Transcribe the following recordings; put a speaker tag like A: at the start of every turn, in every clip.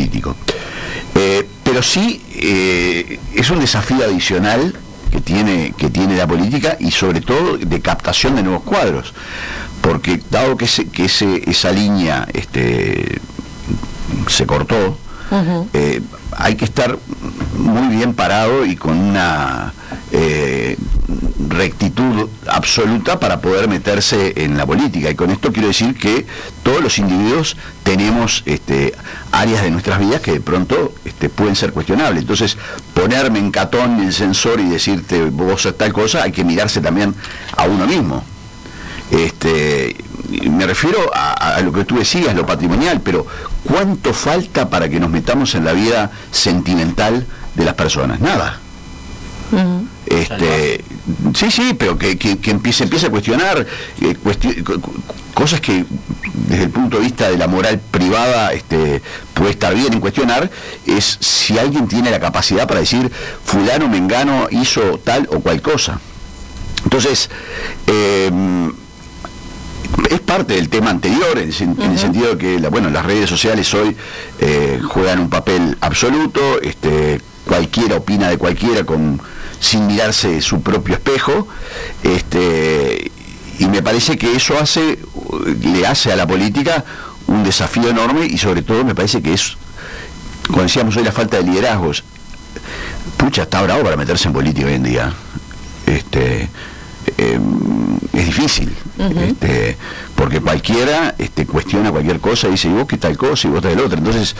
A: político. Pero sí es un desafío adicional que tiene la política, y sobre todo de captación de nuevos cuadros, porque dado que esa línea se cortó, hay que estar muy bien parado y con una rectitud absoluta para poder meterse en la política. Y con esto quiero decir que todos los individuos tenemos áreas de nuestras vidas que de pronto pueden ser cuestionables. Entonces, ponerme en catón el sensor y decirte vos sos tal cosa, hay que mirarse también a uno mismo. Me refiero a lo que tú decías, lo patrimonial, pero ¿cuánto falta para que nos metamos en la vida sentimental de las personas? Nada. Sí, pero que empiece a cuestionar cosas que desde el punto de vista de la moral privada puede estar bien en cuestionar, es si alguien tiene la capacidad para decir fulano mengano hizo tal o cual cosa. Entonces, es parte del tema anterior, en el sentido de que las redes sociales hoy juegan un papel absoluto, cualquiera opina de cualquiera sin mirarse su propio espejo, y me parece que eso le hace a la política un desafío enorme, y sobre todo me parece que es, como decíamos hoy, la falta de liderazgos. Pucha, está bravo para meterse en política hoy en día. Es difícil, porque cualquiera cuestiona cualquier cosa y dice, y vos qué tal cosa, y vos tal otra. Entonces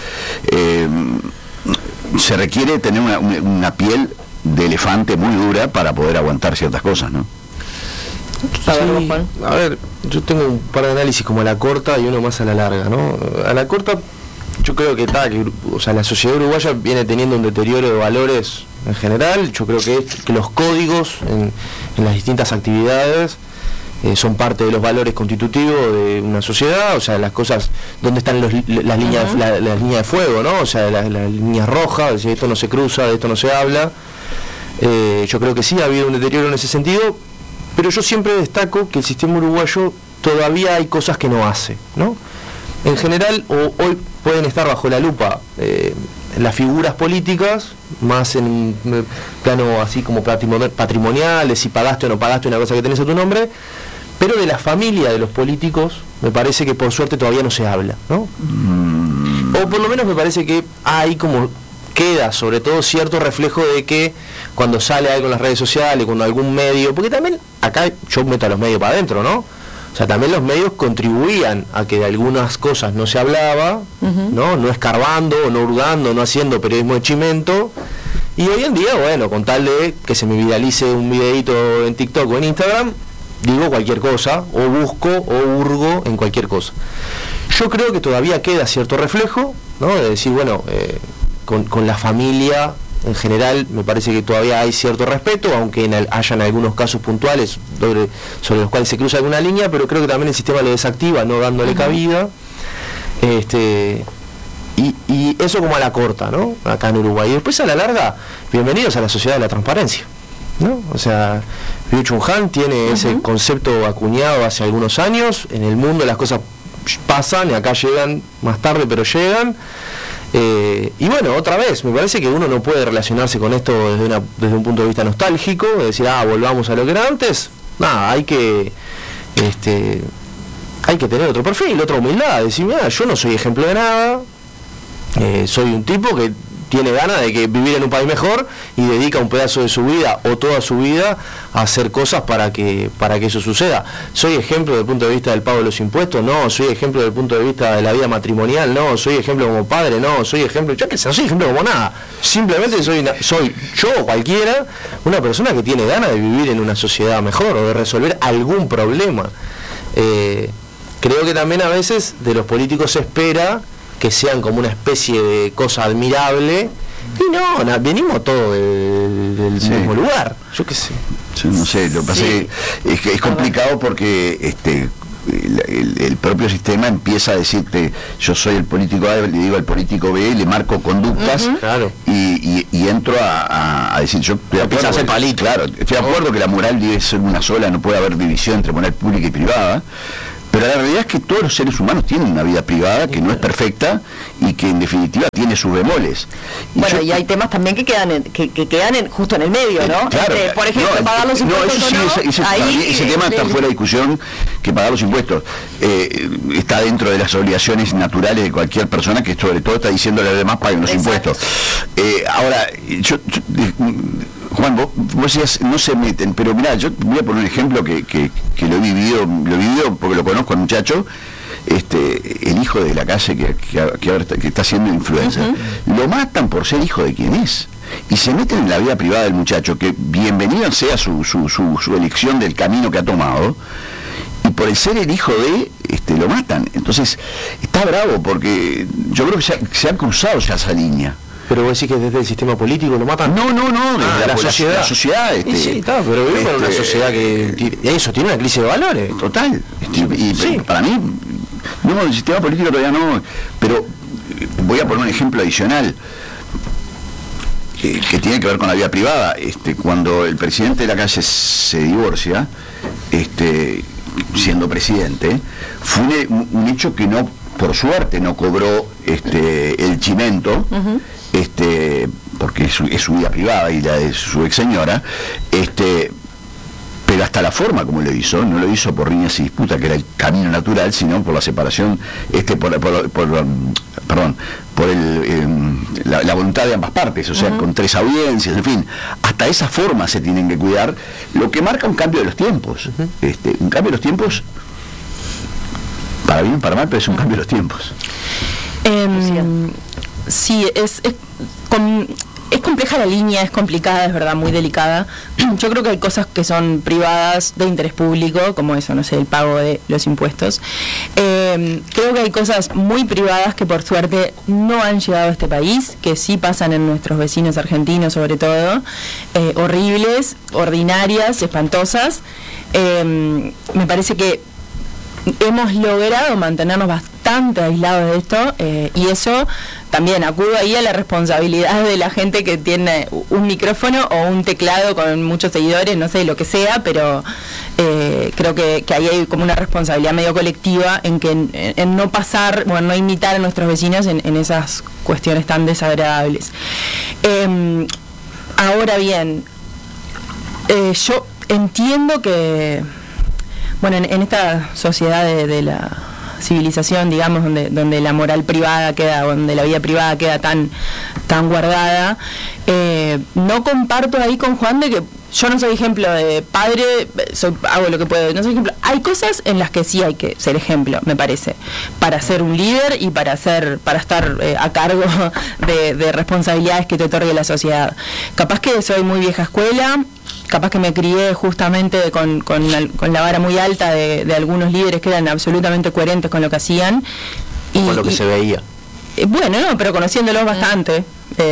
A: se requiere tener una piel de elefante muy dura para poder aguantar ciertas cosas, ¿no?
B: Sí, a ver, yo tengo un par de análisis como a la corta y uno más a la larga, ¿no? A la corta, yo creo que la sociedad uruguaya viene teniendo un deterioro de valores en general. Yo creo que los códigos en las distintas actividades son parte de los valores constitutivos de una sociedad, o sea, las cosas, donde están las líneas las líneas de fuego, ¿no? O sea, las líneas rojas, es decir, esto no se cruza, de esto no se habla. Yo creo que sí ha habido un deterioro en ese sentido, pero yo siempre destaco que el sistema uruguayo todavía hay cosas que no hace, ¿no? En general, hoy pueden estar bajo la lupa las figuras políticas, más en un plano así como patrimonial, de si pagaste o no pagaste una cosa que tenés a tu nombre, pero de la familia de los políticos me parece que por suerte todavía no se habla, ¿no? O por lo menos me parece que hay como queda sobre todo cierto reflejo de que cuando sale algo en las redes sociales, cuando algún medio, porque también acá yo meto a los medios para adentro, ¿no? O sea, también los medios contribuían a que de algunas cosas no se hablaba, no escarbando, no hurgando, no haciendo periodismo de chimento. Y hoy en día, bueno, con tal de que se me viralice un videito en TikTok o en Instagram, digo cualquier cosa, o busco o hurgo en cualquier cosa. Yo creo que todavía queda cierto reflejo, ¿no? De decir, bueno, con la familia en general me parece que todavía hay cierto respeto, aunque hayan algunos casos puntuales sobre los cuales se cruza alguna línea, pero creo que también el sistema lo desactiva, no dándole cabida. Y eso como a la corta, ¿no? Acá en Uruguay. Y después a la larga, bienvenidos a la sociedad de la transparencia, ¿no? O sea, Byung-Chul Han tiene ese concepto acuñado hace algunos años. En el mundo las cosas pasan y acá llegan más tarde, pero llegan. Y bueno, otra vez, me parece que uno no puede relacionarse con esto desde un punto de vista nostálgico, de decir, volvamos a lo que era antes. Nada, hay que tener otro perfil, otra humildad, decir, mira, yo no soy ejemplo de nada, soy un tipo que tiene ganas de vivir en un país mejor y dedica un pedazo de su vida o toda su vida a hacer cosas para que eso suceda. ¿Soy ejemplo desde el punto de vista del pago de los impuestos? No. ¿Soy ejemplo desde el punto de vista de la vida matrimonial? No. ¿Soy ejemplo como padre? No. ¿Soy ejemplo? Yo qué sé, no soy ejemplo como nada. Simplemente soy yo o cualquiera, una persona que tiene ganas de vivir en una sociedad mejor o de resolver algún problema. Creo que también a veces de los políticos se espera que sean como una especie de cosa admirable, y no, venimos todos del mismo lugar, yo qué sé.
A: Yo no sé, lo que pasa es que es complicado porque el propio sistema empieza a decirte, yo soy el político A, le digo al político B, le marco conductas, y entro a decir, yo estoy de acuerdo, estoy de acuerdo que la moral debe ser una sola, no puede haber división entre moral pública y privada, Pero la realidad es que todos los seres humanos tienen una vida privada que no es perfecta y que en definitiva tiene sus bemoles.
C: Bueno, y hay temas también que quedan justo en el medio, ¿no?
A: Claro,
C: por ejemplo, pagar los impuestos
A: ese tema está fuera de discusión, que pagar los impuestos está dentro de las obligaciones naturales de cualquier persona, que sobre todo está diciéndole a los demás paguen los impuestos. Ahora, Juan, vos decías, no se meten, pero mirá, yo voy a poner un ejemplo que lo he vivido porque lo conozco al muchacho, el hijo de la calle que está siendo influencer, lo matan por ser hijo de quien es, y se meten en la vida privada del muchacho, que bienvenido sea su elección del camino que ha tomado, y por el ser el hijo de, lo matan. Entonces, está bravo, porque yo creo que se ha cruzado ya esa línea.
B: Pero vos decís que desde el sistema político lo matan.
A: No, desde la sociedad. La sociedad
B: sí, está, pero vivimos en una sociedad que eso tiene una crisis de valores.
A: Total. Sí. Para mí, no, el sistema político todavía no, pero voy a poner un ejemplo adicional que tiene que ver con la vida privada. Cuando el presidente de la calle se divorcia, siendo presidente, fue un hecho que no, por suerte, no cobró el chimento. Porque es su vida privada y la de su ex señora, pero hasta la forma como lo hizo, no lo hizo por riñas y disputa, que era el camino natural, sino por la separación, la voluntad de ambas partes, o sea, con 3 audiencias, en fin, hasta esa forma se tienen que cuidar, lo que marca un cambio de los tiempos, un cambio de los tiempos, para bien, para mal, pero es un cambio de los tiempos.
C: Sí, es compleja la línea, es complicada, es verdad, muy delicada. Yo creo que hay cosas que son privadas de interés público, como eso, no sé, el pago de los impuestos. Creo que hay cosas muy privadas que por suerte no han llegado a este país, que sí pasan en nuestros vecinos argentinos sobre todo, horribles, ordinarias, espantosas. Me parece que hemos logrado mantenernos bastante aislados de esto, y eso también acudo ahí a la responsabilidad de la gente que tiene un micrófono o un teclado con muchos seguidores, no sé, lo que sea, pero creo que ahí hay como una responsabilidad medio colectiva en no pasar, bueno, no imitar a nuestros vecinos en esas cuestiones tan desagradables. Ahora bien, yo entiendo que, bueno, en esta sociedad de la civilización, digamos, donde la moral privada queda, donde la vida privada queda tan guardada, no comparto ahí con Juan de que yo no soy ejemplo de padre, hago lo que puedo, no soy ejemplo. Hay cosas en las que sí hay que ser ejemplo, me parece, para ser un líder y para estar a cargo de responsabilidades que te otorgue la sociedad. Capaz que soy muy vieja escuela, capaz que me crié justamente con la vara muy alta de algunos líderes que eran absolutamente coherentes con lo que hacían.
B: Con lo que se veía.
C: Bueno, no, pero conociéndolos bastante.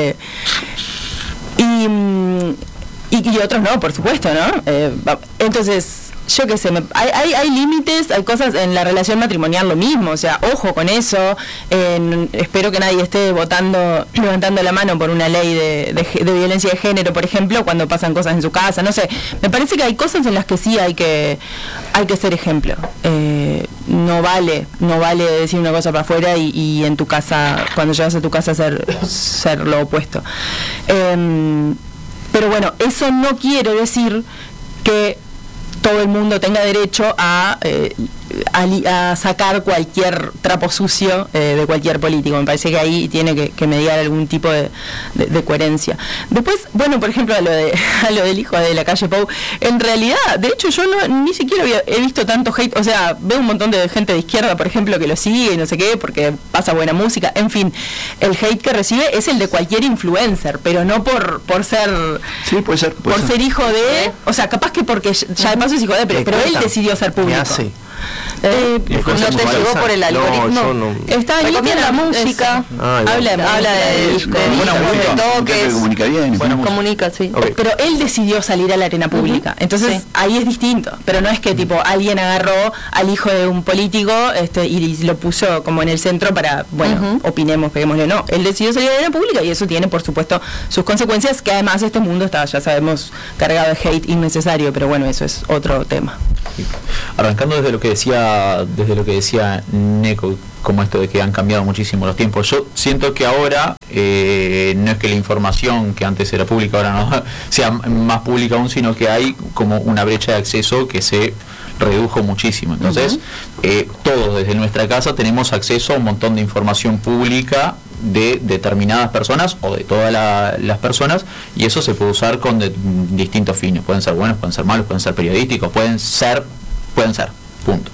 C: Y otros no, por supuesto, ¿no? Entonces, yo qué sé, hay límites, hay cosas en la relación matrimonial lo mismo, o sea, ojo con eso. Espero que nadie esté levantando la mano por una ley de violencia de género, por ejemplo, cuando pasan cosas en su casa, no sé. Me parece que hay cosas en las que sí hay que ser ejemplo. No vale decir una cosa para afuera y en tu casa, cuando llegas a tu casa, ser lo opuesto. Pero bueno, eso no quiere decir que todo el mundo tenga derecho a sacar cualquier trapo sucio de cualquier político. Me parece que ahí tiene que mediar algún tipo de coherencia. Después, bueno, por ejemplo, a lo del hijo de la calle Pou, en realidad, de hecho, yo ni siquiera he visto tanto hate, o sea, veo un montón de gente de izquierda, por ejemplo, que lo sigue y no sé qué, porque pasa buena música, en fin, el hate que recibe es el de cualquier influencer, pero no por ser...
A: Sí, puede ser.
C: Por ser hijo de... O sea, capaz que porque ya de paso es hijo de... Pero él decidió ser público. No te llegó por el algoritmo.
B: No.
C: Está ahí en la música. Habla de toques.
A: Comunica bien.
C: Comunica, sí. Okay. Pero él decidió salir a la arena pública. Entonces ahí es distinto. Pero no es que tipo alguien agarró al hijo de un político y lo puso como en el centro para, bueno, opinemos, peguémosle. No, él decidió salir a la arena pública y eso tiene, por supuesto, sus consecuencias, que además este mundo está, ya sabemos, cargado de hate innecesario. Pero bueno, eso es otro tema.
D: Arrancando desde lo que decía Neco, como esto de que han cambiado muchísimo los tiempos, yo siento que ahora no es que la información que antes era pública ahora no sea más pública aún, sino que hay como una brecha de acceso que se redujo muchísimo. Entonces, todos desde nuestra casa tenemos acceso a un montón de información pública de determinadas personas o de todas las personas, y eso se puede usar con distintos fines. Pueden ser buenos, pueden ser malos, pueden ser periodísticos, pueden ser, punto.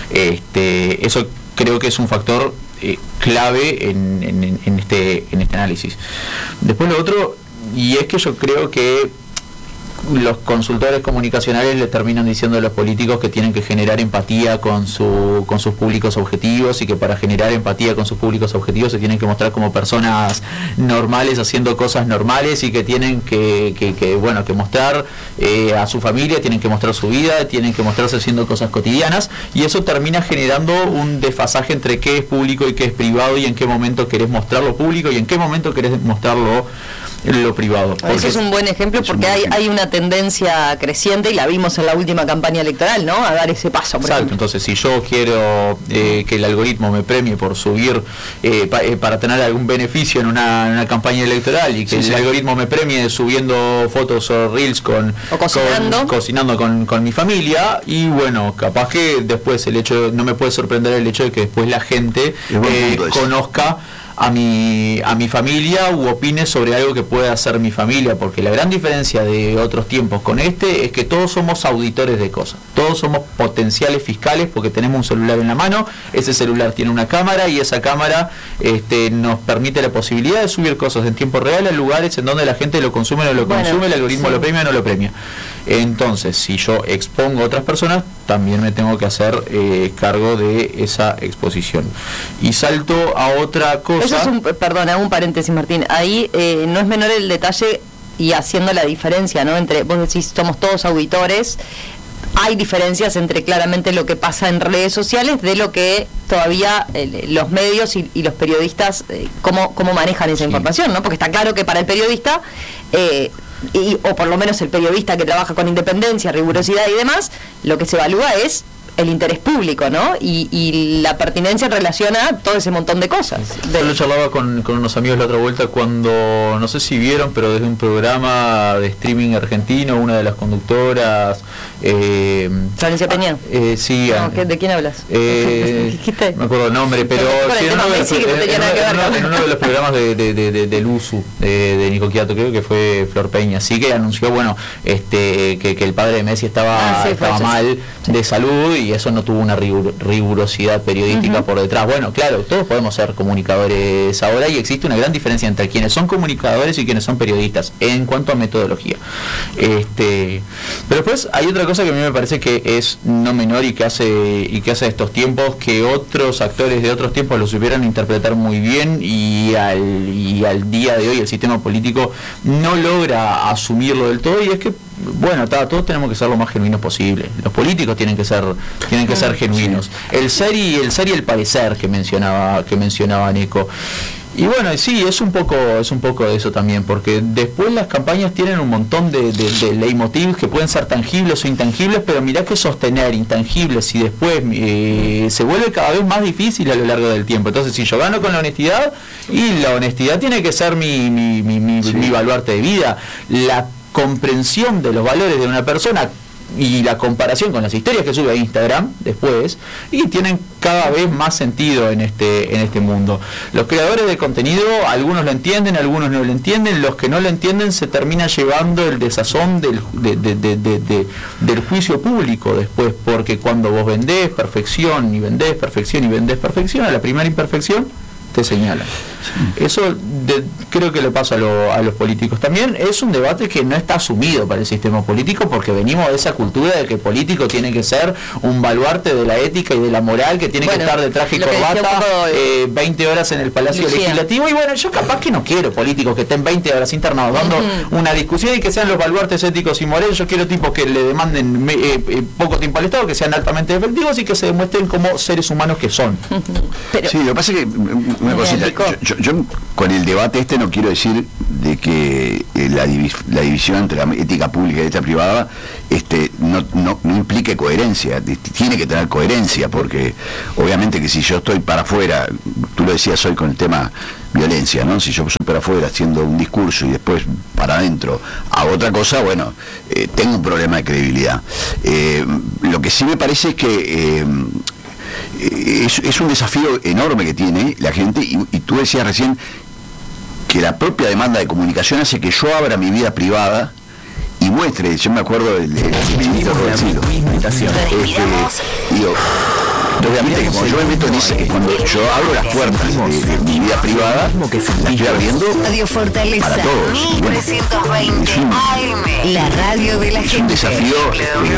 D: Eso creo que es un factor clave en este análisis. Después lo otro, y es que yo creo que los consultores comunicacionales le terminan diciendo a los políticos que tienen que generar empatía con sus públicos objetivos, y que para generar empatía con sus públicos objetivos se tienen que mostrar como personas normales haciendo cosas normales, y que tienen que mostrar a su familia, tienen que mostrar su vida, tienen que mostrarse haciendo cosas cotidianas, y eso termina generando un desfasaje entre qué es público y qué es privado, y en qué momento querés mostrar lo público y en qué momento querés mostrarlo lo privado.
E: Eso es un buen ejemplo, porque hay una tendencia creciente, y la vimos en la última campaña electoral, ¿no? A dar ese paso.
D: Exacto. Entonces, si yo quiero que el algoritmo me premie por subir, para tener algún beneficio en una campaña electoral, y que el algoritmo me premie subiendo fotos o reels cocinando con mi familia, y bueno, capaz que después no me puede sorprender el hecho de que después la gente conozca a mi familia u opine sobre algo que pueda hacer mi familia, porque la gran diferencia de otros tiempos con es que todos somos auditores de cosas, todos somos potenciales fiscales, porque tenemos un celular en la mano, ese celular tiene una cámara, y esa cámara nos permite la posibilidad de subir cosas en tiempo real a lugares en donde la gente lo consume o no lo consume, el algoritmo lo premia o no lo premia. Entonces, si yo expongo a otras personas, también me tengo que hacer cargo de esa exposición. Y salto a otra cosa.
E: Eso es un paréntesis, Martín. Ahí no es menor el detalle, y haciendo la diferencia, ¿no? Entre, vos decís, somos todos auditores. Hay diferencias entre claramente lo que pasa en redes sociales de lo que todavía los medios y los periodistas, cómo manejan esa información, ¿no? Porque está claro que para el periodista, o por lo menos el periodista que trabaja con independencia, rigurosidad y demás, lo que se evalúa es el interés público, ¿no? Y la pertinencia en relación a todo ese montón de cosas.
D: Yo lo charlaba con unos amigos la otra vuelta, cuando, no sé si vieron, pero desde un programa de streaming argentino, una de las conductoras...
E: Florencia Peña.
D: Sí.
E: No, ¿de quién hablas?
D: No me acuerdo el nombre, pero en uno de los programas del USU, de Nico Quiato, creo que fue Flor Peña, sí, que anunció, que el padre de Messi estaba mal de salud, y eso no tuvo una rigurosidad periodística por detrás. Bueno, claro, todos podemos ser comunicadores ahora, y existe una gran diferencia entre quienes son comunicadores y quienes son periodistas en cuanto a metodología. Pero después hay otra cosa que a mí me parece que es no menor, y que hace estos tiempos, que otros actores de otros tiempos lo supieran interpretar muy bien, y al día de hoy el sistema político no logra asumirlo del todo, y es que todos tenemos que ser lo más genuinos posible. Los políticos tienen que ser genuinos. El ser y el parecer que mencionaba Nico. Y bueno, sí, es un poco de eso también, porque después las campañas tienen un montón de leitmotivs que pueden ser tangibles o intangibles, pero mirá que sostener intangibles y después se vuelve cada vez más difícil a lo largo del tiempo. Entonces, si yo gano con la honestidad, y la honestidad tiene que ser mi baluarte de vida, la comprensión de los valores de una persona y la comparación con las historias que sube a Instagram después, y tienen cada vez más sentido en este mundo. Los creadores de contenido, algunos lo entienden, algunos no lo entienden. Los que no lo entienden se termina llevando el desazón del juicio público después, porque cuando vos vendés perfección y vendés perfección y vendés perfección, a la primera imperfección te señalan. Eso creo que le pasa a los políticos. También es un debate que no está asumido para el sistema político, porque venimos de esa cultura de que el político tiene que ser un baluarte de la ética y de la moral, que tiene que estar de traje y corbata 20 horas en el Palacio Legislativo. Y bueno, yo capaz que no quiero políticos que estén 20 horas internados dando una discusión y que sean los baluartes éticos y morales. Yo quiero tipos que le demanden poco tiempo al Estado, que sean altamente efectivos y que se demuestren como seres humanos que son.
A: Sí, lo que pasa es que una cosita, yo con el debate no quiero decir de que la división entre la ética pública y la ética privada no implique coherencia. Tiene que tener coherencia, porque obviamente que si yo estoy para afuera, tú lo decías hoy con el tema violencia, ¿no? Si yo soy para afuera haciendo un discurso y después para adentro hago otra cosa, bueno, tengo un problema de credibilidad. Lo que sí me parece es que es un desafío enorme que tiene la gente, y tú decías recién que la propia demanda de comunicación hace que yo abra mi vida privada y muestre. Yo me acuerdo del obviamente que cuando yo me meto en cuando yo abro las puertas de mi vida privada, la estoy abriendo
F: Radio Fortaleza,
A: para todos.
F: 1320 AM, la radio de la gente.
A: Es un desafío